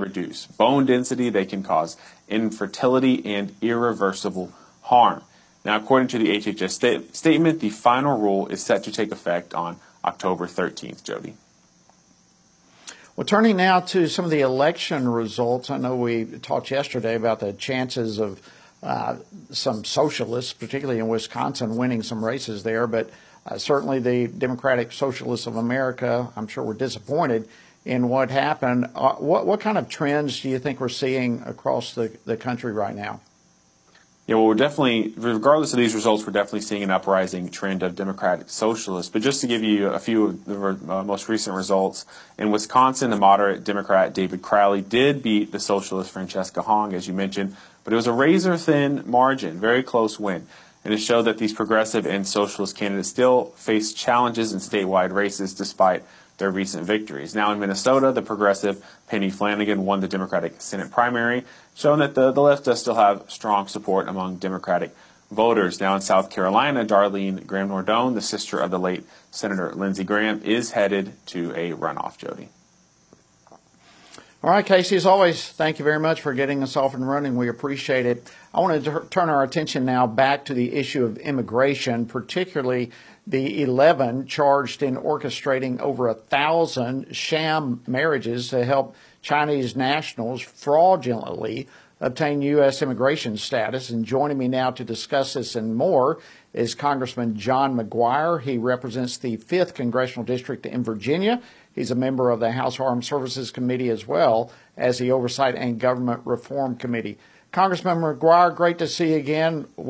reduce bone density, they can cause infertility and irreversible harm. Now, according to the HHS statement, the final rule is set to take effect on October 13th, Jody. Well, turning now to some of the election results, I know we talked yesterday about the chances of some socialists, particularly in Wisconsin, winning some races there, but certainly the Democratic Socialists of America, I'm sure, were disappointed in what happened. What kind of trends do you think we're seeing across the country right now? Yeah, well, we're definitely, regardless of these results, we're definitely seeing an uprising trend of Democratic Socialists. But just to give you a few of the most recent results, in Wisconsin, the moderate Democrat David Crowley did beat the socialist Francesca Hong, as you mentioned, but it was a razor-thin margin, very close win. And it showed that these progressive and socialist candidates still face challenges in statewide races despite their recent victories. Now in Minnesota, the progressive Penny Flanagan won the Democratic Senate primary, showing that the left does still have strong support among Democratic voters. Now in South Carolina, Darlene Graham-Nordone, the sister of the late Senator Lindsey Graham, is headed to a runoff, Jody. All right, Casey, as always, thank you very much for getting us off and running. We appreciate it. I want to turn our attention now back to the issue of immigration, particularly the 11 charged in orchestrating over 1,000 sham marriages to help Chinese nationals fraudulently obtain U.S. immigration status. And joining me now to discuss this and more is Congressman John McGuire. He represents the 5th Congressional District in Virginia. He's a member of the House Armed Services Committee as well as the Oversight and Government Reform Committee. Congressman McGuire, great to see you again.